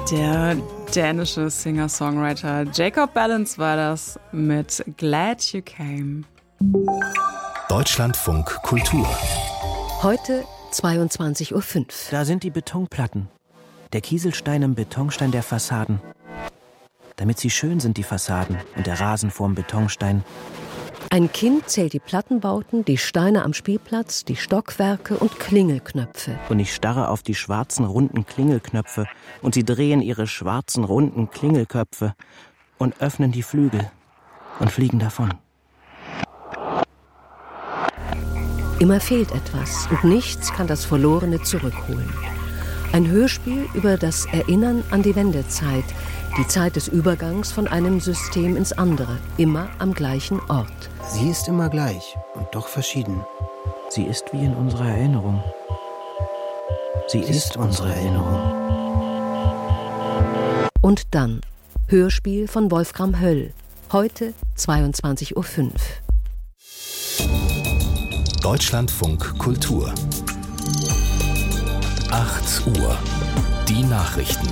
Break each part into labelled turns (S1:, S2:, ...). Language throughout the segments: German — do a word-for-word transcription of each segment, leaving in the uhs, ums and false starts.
S1: Der dänische Singer-Songwriter Jacob Balance war das mit Glad You Came.
S2: Deutschlandfunk Kultur.
S3: Heute zweiundzwanzig Uhr fünf.
S4: Da sind die Betonplatten. Der Kieselstein im Betonstein der Fassaden. Damit sie schön sind, die Fassaden, und der Rasen vorm Betonstein.
S3: Ein Kind zählt die Plattenbauten, die Steine am Spielplatz, die Stockwerke und Klingelknöpfe.
S4: Und ich starre auf die schwarzen, runden Klingelknöpfe. Und sie drehen ihre schwarzen, runden Klingelköpfe und öffnen die Flügel und fliegen davon.
S3: Immer fehlt etwas und nichts kann das Verlorene zurückholen. Ein Hörspiel über das Erinnern an die Wendezeit, die Zeit des Übergangs von einem System ins andere, immer am gleichen Ort.
S5: Sie ist immer gleich und doch verschieden.
S4: Sie ist wie in unserer Erinnerung. Sie, Sie ist, ist unsere Erinnerung.
S3: Und dann Hörspiel von Wolfram Höll. Heute zweiundzwanzig Uhr fünf.
S2: Deutschlandfunk Kultur. acht Uhr. Die Nachrichten.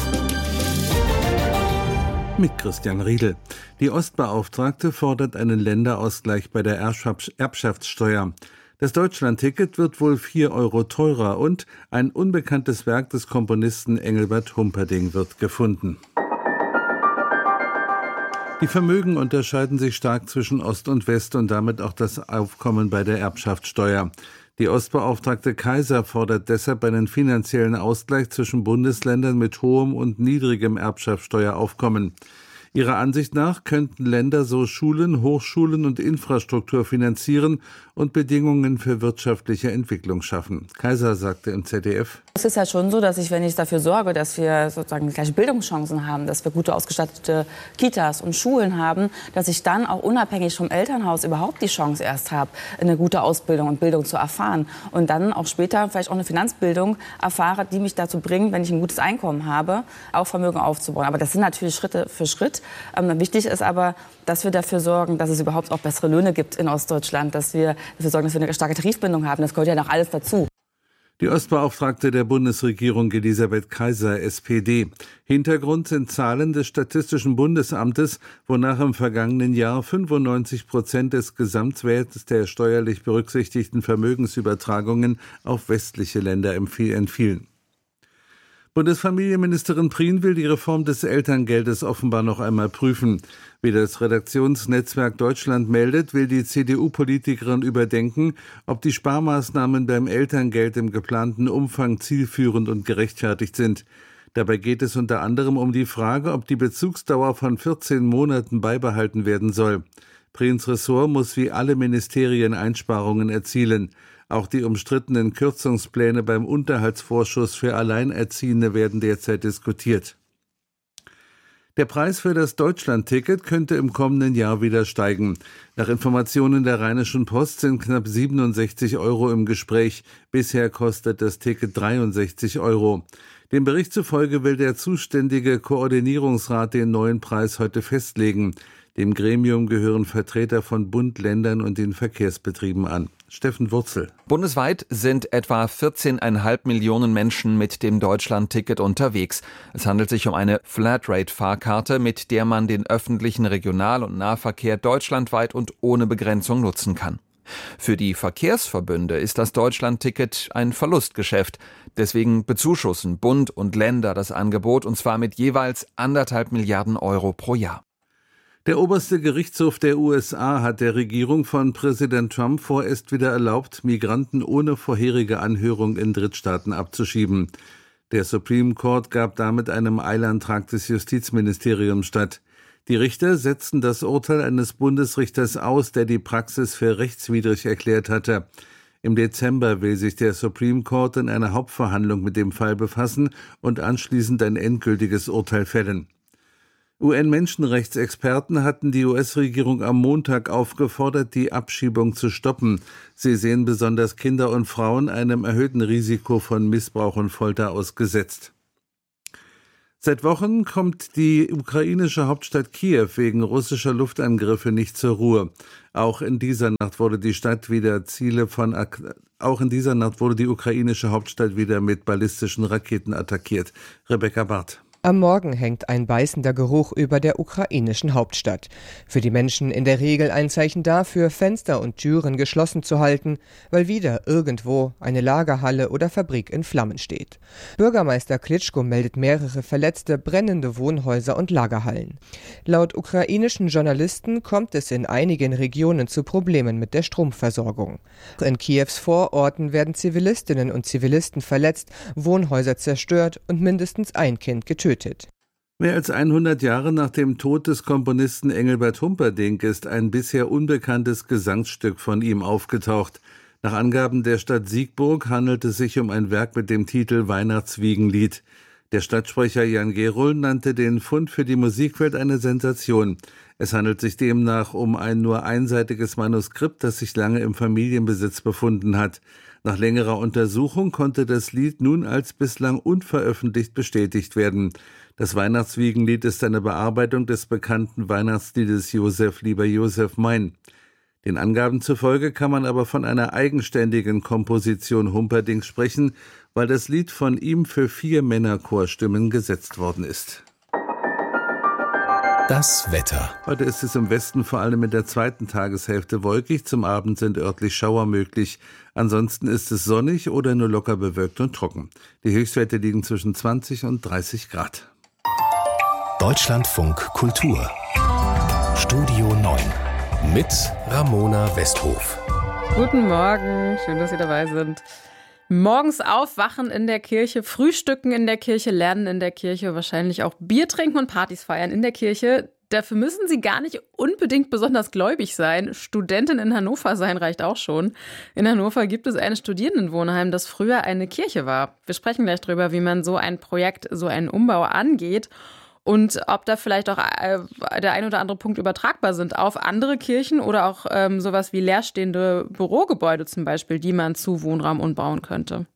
S6: Mit Christian Riedel. Die Ostbeauftragte fordert einen Länderausgleich bei der Erbschaftssteuer. Das Deutschlandticket wird wohl vier Euro teurer und ein unbekanntes Werk des Komponisten Engelbert Humperdinck wird gefunden. Die Vermögen unterscheiden sich stark zwischen Ost und West und damit auch das Aufkommen bei der Erbschaftssteuer. Die Ostbeauftragte Kaiser fordert deshalb einen finanziellen Ausgleich zwischen Bundesländern mit hohem und niedrigem Erbschaftssteueraufkommen. Ihrer Ansicht nach könnten Länder so Schulen, Hochschulen und Infrastruktur finanzieren und Bedingungen für wirtschaftliche Entwicklung schaffen. Kaiser sagte im Z D F:
S7: Es ist ja schon so, dass ich, wenn ich dafür sorge, dass wir sozusagen gleiche Bildungschancen haben, dass wir gute ausgestattete Kitas und Schulen haben, dass ich dann auch unabhängig vom Elternhaus überhaupt die Chance erst habe, eine gute Ausbildung und Bildung zu erfahren. Und dann auch später vielleicht auch eine Finanzbildung erfahre, die mich dazu bringt, wenn ich ein gutes Einkommen habe, auch Vermögen aufzubauen. Aber das sind natürlich Schritte für Schritt. Ähm, wichtig ist aber, dass wir dafür sorgen, dass es überhaupt auch bessere Löhne gibt in Ostdeutschland, dass wir dafür sorgen, dass wir eine starke Tarifbindung haben. Das gehört ja noch alles dazu.
S6: Die Ostbeauftragte der Bundesregierung Elisabeth Kaiser, S P D. Hintergrund sind Zahlen des Statistischen Bundesamtes, wonach im vergangenen Jahr fünfundneunzig Prozent des Gesamtwertes der steuerlich berücksichtigten Vermögensübertragungen auf westliche Länder entfielen. Bundesfamilienministerin Prien will die Reform des Elterngeldes offenbar noch einmal prüfen. Wie das Redaktionsnetzwerk Deutschland meldet, will die C D U-Politikerin überdenken, ob die Sparmaßnahmen beim Elterngeld im geplanten Umfang zielführend und gerechtfertigt sind. Dabei geht es unter anderem um die Frage, ob die Bezugsdauer von vierzehn Monaten beibehalten werden soll. Priens Ressort muss wie alle Ministerien Einsparungen erzielen. Auch die umstrittenen Kürzungspläne beim Unterhaltsvorschuss für Alleinerziehende werden derzeit diskutiert. Der Preis für das Deutschlandticket könnte im kommenden Jahr wieder steigen. Nach Informationen der Rheinischen Post sind knapp siebenundsechzig Euro im Gespräch. Bisher kostet das Ticket dreiundsechzig Euro. Dem Bericht zufolge will der zuständige Koordinierungsrat den neuen Preis heute festlegen. Dem Gremium gehören Vertreter von Bund, Ländern und den Verkehrsbetrieben an. Steffen Wurzel.
S8: Bundesweit sind etwa vierzehn Komma fünf Millionen Menschen mit dem Deutschlandticket unterwegs. Es handelt sich um eine Flatrate-Fahrkarte, mit der man den öffentlichen Regional- und Nahverkehr deutschlandweit und ohne Begrenzung nutzen kann. Für die Verkehrsverbünde ist das Deutschlandticket ein Verlustgeschäft. Deswegen bezuschussen Bund und Länder das Angebot, und zwar mit jeweils anderthalb Milliarden Euro pro Jahr.
S6: Der oberste Gerichtshof der U S A hat der Regierung von Präsident Trump vorerst wieder erlaubt, Migranten ohne vorherige Anhörung in Drittstaaten abzuschieben. Der Supreme Court gab damit einem Eilantrag des Justizministeriums statt. Die Richter setzten das Urteil eines Bundesrichters aus, der die Praxis für rechtswidrig erklärt hatte. Im Dezember will sich der Supreme Court in einer Hauptverhandlung mit dem Fall befassen und anschließend ein endgültiges Urteil fällen. U N-Menschenrechtsexperten hatten die U S-Regierung am Montag aufgefordert, die Abschiebung zu stoppen. Sie sehen besonders Kinder und Frauen einem erhöhten Risiko von Missbrauch und Folter ausgesetzt. Seit Wochen kommt die ukrainische Hauptstadt Kiew wegen russischer Luftangriffe nicht zur Ruhe. Auch in dieser Nacht wurde die Stadt wieder Ziele von auch in dieser Nacht wurde die ukrainische Hauptstadt wieder mit ballistischen Raketen attackiert. Rebecca Barth.
S9: Am Morgen hängt ein beißender Geruch über der ukrainischen Hauptstadt. Für die Menschen in der Regel ein Zeichen dafür, Fenster und Türen geschlossen zu halten, weil wieder irgendwo eine Lagerhalle oder Fabrik in Flammen steht. Bürgermeister Klitschko meldet mehrere verletzte, brennende Wohnhäuser und Lagerhallen. Laut ukrainischen Journalisten kommt es in einigen Regionen zu Problemen mit der Stromversorgung. In Kiews Vororten werden Zivilistinnen und Zivilisten verletzt, Wohnhäuser zerstört und mindestens ein Kind getötet.
S6: Mehr als hundert Jahre nach dem Tod des Komponisten Engelbert Humperdinck ist ein bisher unbekanntes Gesangsstück von ihm aufgetaucht. Nach Angaben der Stadt Siegburg handelt es sich um ein Werk mit dem Titel Weihnachtswiegenlied. Der Stadtsprecher Jan Gerold nannte den Fund für die Musikwelt eine Sensation. Es handelt sich demnach um ein nur einseitiges Manuskript, das sich lange im Familienbesitz befunden hat. Nach längerer Untersuchung konnte das Lied nun als bislang unveröffentlicht bestätigt werden. Das Weihnachtswiegenlied ist eine Bearbeitung des bekannten Weihnachtsliedes Josef, lieber Josef mein. Den Angaben zufolge kann man aber von einer eigenständigen Komposition Humperdincks sprechen, weil das Lied von ihm für vier Männerchorstimmen gesetzt worden ist.
S2: Das Wetter.
S6: Heute ist es im Westen vor allem in der zweiten Tageshälfte wolkig. Zum Abend sind örtlich Schauer möglich. Ansonsten ist es sonnig oder nur locker bewölkt und trocken. Die Höchstwerte liegen zwischen zwanzig und dreißig Grad.
S2: Deutschlandfunk Kultur. Studio neun. Mit Ramona Westhof.
S1: Guten Morgen, schön, dass Sie dabei sind. Morgens aufwachen in der Kirche, frühstücken in der Kirche, lernen in der Kirche, wahrscheinlich auch Bier trinken und Partys feiern in der Kirche. Dafür müssen Sie gar nicht unbedingt besonders gläubig sein. Studentin in Hannover sein reicht auch schon. In Hannover gibt es ein Studierendenwohnheim, das früher eine Kirche war. Wir sprechen gleich drüber, wie man so ein Projekt, so einen Umbau angeht. Und ob da vielleicht auch äh, der ein oder andere Punkt übertragbar sind auf andere Kirchen oder auch ähm, sowas wie leerstehende Bürogebäude zum Beispiel, die man zu Wohnraum umbauen könnte.